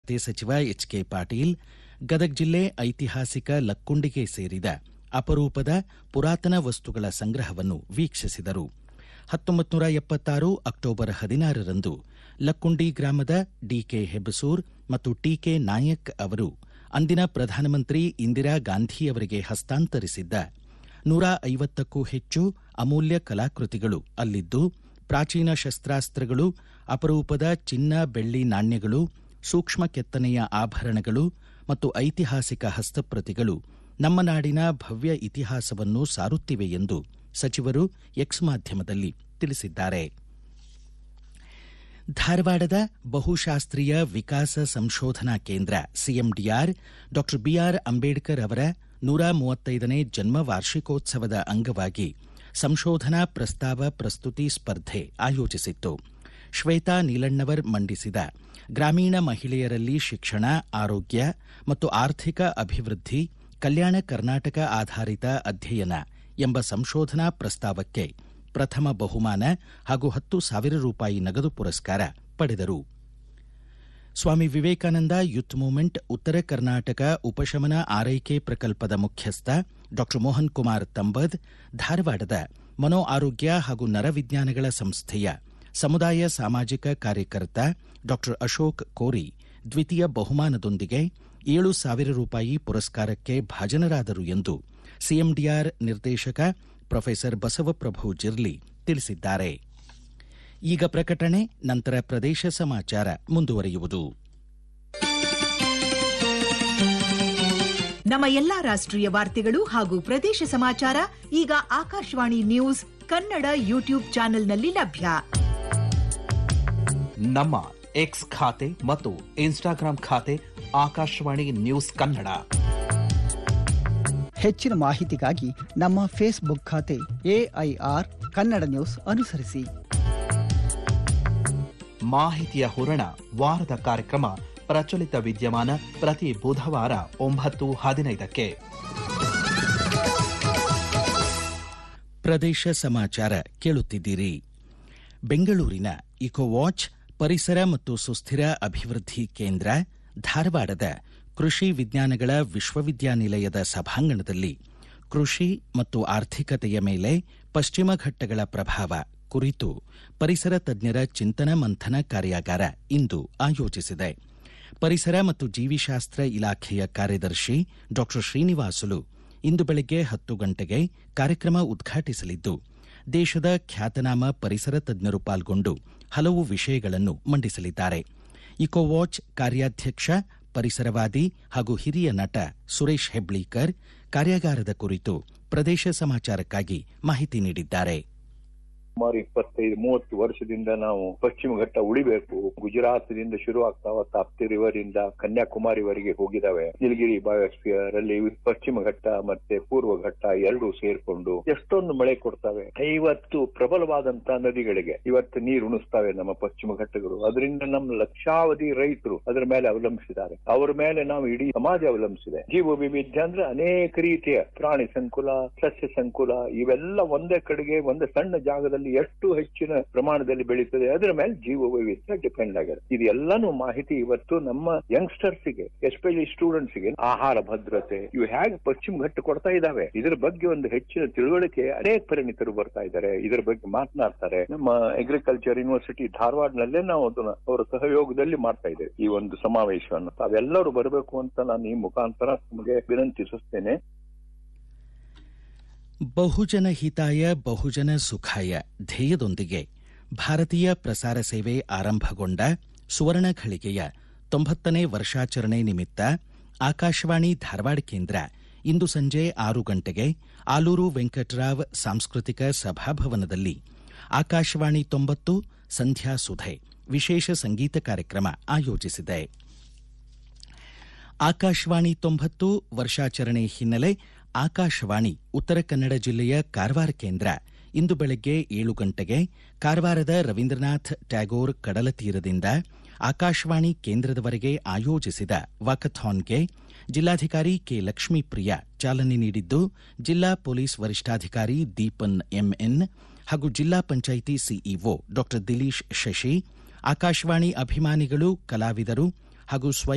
ರಸ್ತೆ ಸಚಿವ ಎಚ್.ಕೆ. ಪಾಟೀಲ್ ಗದಗ ಜಿಲ್ಲೆ ಐತಿಹಾಸಿಕ ಲಕ್ಕುಂಡಿಗೆ ಸೇರಿದ ಅಪರೂಪದ ಪುರಾತನ ವಸ್ತುಗಳ ಸಂಗ್ರಹವನ್ನು ವೀಕ್ಷಿಸಿದರು. 1976 ಅಕ್ಟೋಬರ್ 16ರಂದು ಲಕ್ಕುಂಡಿ ಗ್ರಾಮದ ಡಿಕೆ ಹೆಬ್ಬಸೂರ್ ಮತ್ತು ಟಿಕೆ ನಾಯಕ್ ಅವರು ಅಂದಿನ ಪ್ರಧಾನಮಂತ್ರಿ ಇಂದಿರಾ ಗಾಂಧಿಯವರಿಗೆ ಹಸ್ತಾಂತರಿಸಿದ್ದ 150ಕ್ಕೂ ಹೆಚ್ಚು ಅಮೂಲ್ಯ ಕಲಾಕೃತಿಗಳು ಅಲ್ಲಿದ್ದು, ಪ್ರಾಚೀನ ಶಸ್ತ್ರಾಸ್ತ್ರಗಳು, ಅಪರೂಪದ ಚಿನ್ನ ಬೆಳ್ಳಿ ನಾಣ್ಯಗಳು, ಸೂಕ್ಷ್ಮ ಕೆತ್ತನೆಯ ಆಭರಣಗಳು ಮತ್ತು ಐತಿಹಾಸಿಕ ಹಸ್ತಪ್ರತಿಗಳು ನಮ್ಮ ನಾಡಿನ ಭವ್ಯ ಇತಿಹಾಸವನ್ನು ಸಾರುತ್ತಿವೆ ಎಂದು ಸಚಿವರು ಎಕ್ಸ್ ಮಾಧ್ಯಮದಲ್ಲಿ ತಿಳಿಸಿದ್ದಾರೆ. ಧಾರವಾಡದ ಬಹುಶಾಸ್ತ್ರೀಯ ವಿಕಾಸ ಸಂಶೋಧನಾ ಕೇಂದ್ರ ಸಿಎಂಡಿಆರ್ ಡಾ ಬಿಆರ್ ಅಂಬೇಡ್ಕರ್ ಅವರ 135ನೇ ಜನ್ಮ ವಾರ್ಷಿಕೋತ್ಸವದ ಅಂಗವಾಗಿ ಸಂಶೋಧನಾ ಪ್ರಸ್ತಾವ ಪ್ರಸ್ತುತಿ ಸ್ಪರ್ಧೆ ಆಯೋಜಿಸಿತ್ತು. ಶ್ವೇತಾ ನೀಲಣ್ಣವರ್ ಮಂಡಿಸಿದ ಗ್ರಾಮೀಣ ಮಹಿಳೆಯರಲ್ಲಿ ಶಿಕ್ಷಣ, ಆರೋಗ್ಯ ಮತ್ತು ಆರ್ಥಿಕ ಅಭಿವೃದ್ಧಿ, ಕಲ್ಯಾಣ ಕರ್ನಾಟಕ ಆಧಾರಿತ ಅಧ್ಯಯನ ಎಂಬ ಸಂಶೋಧನಾ ಪ್ರಸ್ತಾವಕ್ಕೆ ಪ್ರಥಮ ಬಹುಮಾನ ಹಾಗೂ 10,000 ರೂಪಾಯಿ ನಗದು ಪುರಸ್ಕಾರ ಪಡೆದರು. ಸ್ವಾಮಿ ವಿವೇಕಾನಂದ ಯೂತ್ ಮೂವ್ಮೆಂಟ್ ಉತ್ತರ ಕರ್ನಾಟಕ ಉಪಶಮನ ಆರೈಕೆ ಪ್ರಕಲ್ಪದ ಮುಖ್ಯಸ್ಥ ಡಾ ಮೋಹನ್ ಕುಮಾರ್ ತಂಬದ್, ಧಾರವಾಡದ ಮನೋ ಆರೋಗ್ಯ ಹಾಗೂ ನರವಿಜ್ಞಾನಗಳ ಸಂಸ್ಥೆಯ ಸಮುದಾಯ ಸಾಮಾಜಿಕ ಕಾರ್ಯಕರ್ತ ಡಾ ಅಶೋಕ್ ಕೋರಿ ದ್ವಿತೀಯ ಬಹುಮಾನದೊಂದಿಗೆ 7,000 ರೂಪಾಯಿ ಪುರಸ್ಕಾರಕ್ಕೆ ಭಾಜನರಾದರು ಎಂದು ಸಿಎಂಡಿಆರ್ ನಿರ್ದೇಶಕ ಪ್ರೊಫೆಸರ್ ಬಸವಪ್ರಭು ಜಿರ್ಲಿ ತಿಳಿಸಿದ್ದಾರೆ. ಈಗ ಪ್ರಕಟಣೆ, ನಂತರ ಪ್ರದೇಶ ಸಮಾಚಾರ ಮುಂದುವರಿಯುವುದು. ನಮ್ಮ ಎಲ್ಲಾ ರಾಷ್ಟ್ರೀಯ ವಾರ್ತೆಗಳು ಹಾಗೂ ಪ್ರದೇಶ ಸಮಾಚಾರ ಈಗ ಆಕಾಶವಾಣಿ ನ್ಯೂಸ್ ಕನ್ನಡ ಯೂಟ್ಯೂಬ್ ಚಾನೆಲ್ನಲ್ಲಿ ಲಭ್ಯ. ನಮ್ಮ ಎಕ್ಸ್ ಖಾತೆ ಮತ್ತು ಇನ್ಸ್ಟಾಗ್ರಾಂ ಖಾತೆ ಆಕಾಶವಾಣಿ ನ್ಯೂಸ್ ಕನ್ನಡ. ಹೆಚ್ಚಿನ ಮಾಹಿತಿಗಾಗಿ ನಮ್ಮ ಫೇಸ್ಬುಕ್ ಖಾತೆ ಎಐಆರ್ ಕನ್ನಡ ನ್ಯೂಸ್ ಅನುಸರಿಸಿ. ಮಾಹಿತಿಯ ಹೂರಣ ವಾರದ ಕಾರ್ಯಕ್ರಮ ಪ್ರಚಲಿತ ವಿದ್ಯಮಾನ ಪ್ರತಿ ಬುಧವಾರ 9:15ಕ್ಕೆ. ಪ್ರದೇಶ ಸಮಾಚಾರ ಕೇಳುತ್ತಿದ್ದೀರಿ. ಬೆಂಗಳೂರಿನ ಇಕೋವಾಚ್ ಪರಿಸರ ಮತ್ತು ಸುಸ್ಥಿರ ಅಭಿವೃದ್ಧಿ ಕೇಂದ್ರ ಧಾರವಾಡದ ಕೃಷಿ ವಿಜ್ಞಾನಗಳ ವಿಶ್ವವಿದ್ಯಾನಿಲಯದ ಸಭಾಂಗಣದಲ್ಲಿ ಕೃಷಿ ಮತ್ತು ಆರ್ಥಿಕತೆಯ ಮೇಲೆ ಪಶ್ಚಿಮ ಘಟ್ಟಗಳ ಪ್ರಭಾವ ಕುರಿತು ಪರಿಸರ ತಜ್ಞರ ಚಿಂತನ ಮಂಥನ ಕಾರ್ಯಾಗಾರ ಇಂದು ಆಯೋಜಿಸಿದೆ. ಪರಿಸರ ಮತ್ತು ಜೀವಿಶಾಸ್ತ್ರ ಇಲಾಖೆಯ ಕಾರ್ಯದರ್ಶಿ ಡಾ ಶ್ರೀನಿವಾಸುಲು ಇಂದು ಬೆಳಗ್ಗೆ 10 ಗಂಟೆಗೆ ಕಾರ್ಯಕ್ರಮ ಉದ್ಘಾಟಿಸಲಿದ್ದು, ದೇಶದ ಖ್ಯಾತನಾಮ ಪರಿಸರ ತಜ್ಞರು ಪಾಲ್ಗೊಂಡು ಹಲವು ವಿಷಯಗಳನ್ನು ಮಂಡಿಸಲಿದ್ದಾರೆ. ಇಕೋವಾಚ್ ಕಾರ್ಯಾಧ್ಯಕ್ಷ, ಪರಿಸರವಾದಿ ಹಾಗೂ ಹಿರಿಯ ನಟ ಸುರೇಶ್ ಹೆಬ್ಳೀಕರ್ ಕಾರ್ಯಾಗಾರದ ಕುರಿತು ಪ್ರದೇಶ ಸಮಾಚಾರಕ್ಕಾಗಿ ಮಾಹಿತಿ ನೀಡಿದ್ದಾರೆ. ಸುಮಾರು 25-30 ವರ್ಷದಿಂದ ನಾವು ಪಶ್ಚಿಮ ಘಟ್ಟ ಉಳಿಬೇಕು. ಗುಜರಾತ್ದಿಂದ ಶುರು ಆಗ್ತಾವ ತಾಪ್ತಿ ರಿವರ್ ಇಂದ ಕನ್ಯಾಕುಮಾರಿವರೆಗೆ ಹೋಗಿದಾವೆ. ನೀಲಗಿರಿ ಬಯೋಸ್ಫಿಯರ್ ಅಲ್ಲಿ ಪಶ್ಚಿಮ ಘಟ್ಟ ಮತ್ತೆ ಪೂರ್ವ ಘಟ್ಟ ಎರಡೂ ಸೇರ್ಕೊಂಡು ಎಷ್ಟೊಂದು ಮಳೆ ಕೊಡ್ತಾವೆ. 50 ಪ್ರಬಲವಾದಂತಹ ನದಿಗಳಿಗೆ ಇವತ್ತು ನೀರು ಉಣಿಸ್ತಾವೆ ನಮ್ಮ ಪಶ್ಚಿಮ ಘಟ್ಟಗಳು. ಅದರಿಂದ ನಮ್ಮ ಲಕ್ಷಾವಧಿ ರೈತರು ಅದರ ಮೇಲೆ ಅವಲಂಬಿಸಿದ್ದಾರೆ. ಅವರ ಮೇಲೆ ನಾವು ಇಡೀ ಸಮಾಜ ಅವಲಂಬಿಸಿದೆ. ಜೀವ ವೈವಿಧ್ಯ ಅಂದ್ರೆ ಅನೇಕ ರೀತಿಯ ಪ್ರಾಣಿ ಸಂಕುಲ, ಸಸ್ಯ ಸಂಕುಲ ಇವೆಲ್ಲ ಒಂದೇ ಕಡೆಗೆ ಒಂದು ಸಣ್ಣ ಜಾಗದಲ್ಲಿ ಎಷ್ಟು ಹೆಚ್ಚಿನ ಪ್ರಮಾಣದಲ್ಲಿ ಬೆಳೀತದೆ, ಅದರ ಮೇಲೆ ಜೀವ ವೈವಿಧ್ಯ ಡಿಪೆಂಡ್ ಆಗಿದೆ. ಇದೆಲ್ಲಾನು ಮಾಹಿತಿ ಇವತ್ತು ನಮ್ಮ ಯಂಗ್ಸ್ಟರ್ಸ್ಗೆ, ಎಸ್ಪೆಷಲಿ ಸ್ಟೂಡೆಂಟ್ಸ್ಗೆ ಆಹಾರ ಭದ್ರತೆ ಇವು ಹೇಗೆ ಪಶ್ಚಿಮ ಘಟ್ಟ ಕೊಡ್ತಾ ಇದಾವೆ, ಇದರ ಬಗ್ಗೆ ಒಂದು ಹೆಚ್ಚಿನ ತಿಳುವಳಿಕೆ ಅನೇಕ ಪರಿಣಿತರು ಬರ್ತಾ ಇದ್ದಾರೆ. ಇದರ ಬಗ್ಗೆ ಮಾತನಾಡ್ತಾರೆ. ನಮ್ಮ ಅಗ್ರಿಕಲ್ಚರ್ ಯೂನಿವರ್ಸಿಟಿ ಧಾರವಾಡನಲ್ಲೇ ನಾವು ಅದನ್ನ ಅವರ ಸಹಯೋಗದಲ್ಲಿ ಮಾಡ್ತಾ ಇದ್ದೇವೆ ಈ ಒಂದು ಸಮಾವೇಶವನ್ನು. ತಾವೆಲ್ಲರೂ ಬರಬೇಕು ಅಂತ ನಾನು ಈ ಮುಖಾಂತರ ನಿಮಗೆ ವಿನಂತಿಸುತ್ತೇನೆ. ಬಹುಜನ ಹಿತಾಯ ಬಹುಜನ ಸುಖಾಯ ಧ್ಯೇಯದೊಂದಿಗೆ ಭಾರತೀಯ ಪ್ರಸಾರ ಸೇವೆ ಆರಂಭಗೊಂಡ ಸುವರ್ಣ ಘಳಿಗೆಯ 90ನೇ ವರ್ಷಾಚರಣೆ ನಿಮಿತ್ತ ಆಕಾಶವಾಣಿ ಧಾರವಾಡ ಕೇಂದ್ರ ಇಂದು ಸಂಜೆ 6 ಗಂಟೆಗೆ ಆಲೂರು ವೆಂಕಟರಾವ್ ಸಾಂಸ್ಕೃತಿಕ ಸಭಾಭವನದಲ್ಲಿ ಆಕಾಶವಾಣಿ 90 ಸಂಧ್ಯಾ ಸುಧೆ ವಿಶೇಷ ಸಂಗೀತ ಕಾರ್ಯಕ್ರಮ ಆಯೋಜಿಸಿದೆ. ಆಕಾಶವಾಣಿ 90 ವರ್ಷಾಚರಣೆ ಹಿನ್ನೆಲೆ ಆಕಾಶವಾಣಿ ಉತ್ತರ ಕನ್ನಡ ಜಿಲ್ಲೆಯ ಕಾರವಾರ ಕೇಂದ್ರ ಇಂದು ಬೆಳಗ್ಗೆ 7 ಗಂಟೆಗೆ ಕಾರವಾರದ ರವೀಂದ್ರನಾಥ್ ಟ್ಯಾಗೋರ್ ಕಡಲ ತೀರದಿಂದ ಆಕಾಶವಾಣಿ ಕೇಂದ್ರದವರೆಗೆ ಆಯೋಜಿಸಿದ ವಾಕಥಾನ್ಗೆ ಜಿಲ್ಲಾಧಿಕಾರಿ ಕೆ ಲಕ್ಷ್ಮೀಪ್ರಿಯ ಚಾಲನೆ ನೀಡಿದ್ದು, ಜಿಲ್ಲಾ ಪೊಲೀಸ್ ವರಿಷ್ಠಾಧಿಕಾರಿ ದೀಪನ್ ಎಂಎನ್ ಹಾಗೂ ಜಿಲ್ಲಾ ಪಂಚಾಯಿತಿ ಸಿಇಒ ಡಾ ದಿಲೀಶ್ ಶಶಿ, ಆಕಾಶವಾಣಿ ಅಭಿಮಾನಿಗಳು, ಕಲಾವಿದರು ಹಾಗೂ